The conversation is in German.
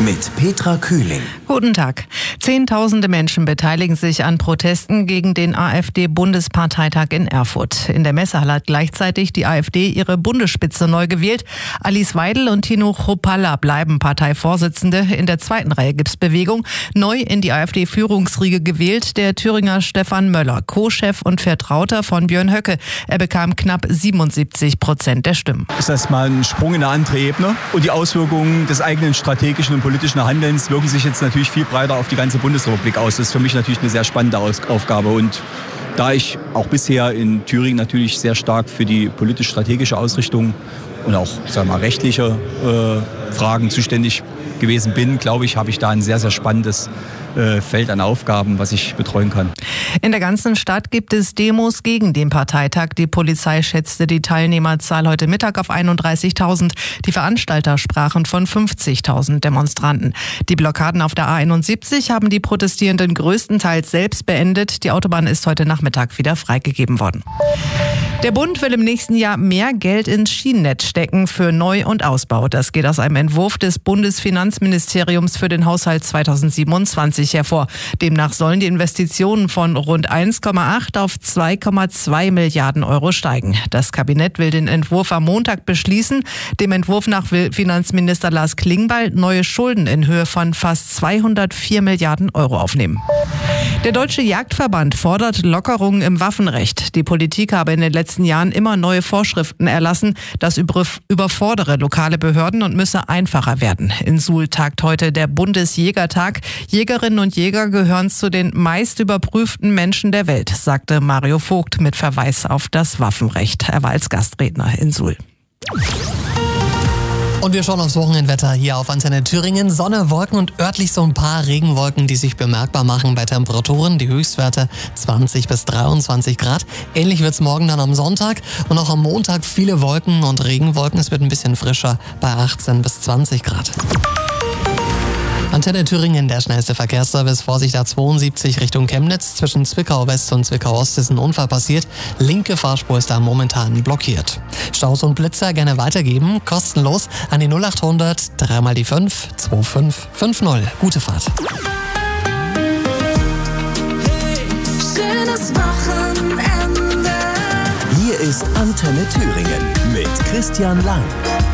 mit Petra Kühling. Guten Tag. Zehntausende Menschen beteiligen sich an Protesten gegen den AfD-Bundesparteitag in Erfurt. In der Messehalle hat gleichzeitig die AfD ihre Bundesspitze neu gewählt. Alice Weidel und Tino Chrupalla bleiben Parteivorsitzende. In der zweiten Reihe gibt's Bewegung. Neu in die AfD-Führungsriege gewählt der Thüringer Stefan Möller, Co-Chef und Vertrauter von Björn Höcke. Er bekam knapp 77% der Stimmen. Das ist erstmal ein Sprung in eine andere Ebene. Und die Auswirkungen des eigenen strategischen und politischen Handelns wirken sich jetzt natürlich viel breiter auf die ganze Bundesrepublik aus. Das ist für mich natürlich eine sehr spannende Aufgabe. Und da ich auch bisher in Thüringen natürlich sehr stark für die politisch-strategische Ausrichtung und auch rechtliche Fragen zuständig gewesen bin, glaube ich, habe ich da ein sehr, sehr spannendes Feld an Aufgaben, was ich betreuen kann. In der ganzen Stadt gibt es Demos gegen den Parteitag. Die Polizei schätzte die Teilnehmerzahl heute Mittag auf 31.000. Die Veranstalter sprachen von 50.000 Demonstranten. Die Blockaden auf der A71 haben die Protestierenden größtenteils selbst beendet. Die Autobahn ist heute Nachmittag wieder freigegeben worden. Der Bund will im nächsten Jahr mehr Geld ins Schienennetz stecken für Neu- und Ausbau. Das geht aus einem Entwurf des Bundesfinanzministeriums für den Haushalt 2027 hervor. Demnach sollen die Investitionen von rund 1,8 auf 2,2 Milliarden Euro steigen. Das Kabinett will den Entwurf am Montag beschließen. Dem Entwurf nach will Finanzminister Lars Klingbeil neue Schulden in Höhe von fast 204 Milliarden Euro aufnehmen. Der Deutsche Jagdverband fordert Lockerungen im Waffenrecht. Die Politik habe in den letzten Jahren immer neue Vorschriften erlassen. Das überfordere lokale Behörden und müsse einfacher werden. In Suhl tagt heute der Bundesjägertag. Jägerinnen und Jäger gehören zu den meist überprüften Menschen der Welt, sagte Mario Vogt mit Verweis auf das Waffenrecht. Er war als Gastredner in Suhl. Und wir schauen aufs Wochenendwetter hier auf Antenne Thüringen. Sonne, Wolken und örtlich so ein paar Regenwolken, die sich bemerkbar machen bei Temperaturen. Die Höchstwerte 20 bis 23 Grad. Ähnlich wird's morgen dann am Sonntag. Und auch am Montag viele Wolken und Regenwolken. Es wird ein bisschen frischer bei 18 bis 20 Grad. Antenne Thüringen, der schnellste Verkehrsservice. Vorsicht A72 Richtung Chemnitz. Zwischen Zwickau West und Zwickau Ost ist ein Unfall passiert. Linke Fahrspur ist da momentan blockiert. Staus und Blitzer gerne weitergeben. Kostenlos an die 0800 3 mal die 5 2550. Gute Fahrt. Hey, schönes Wochenende. Hier ist Antenne Thüringen mit Christian Lang.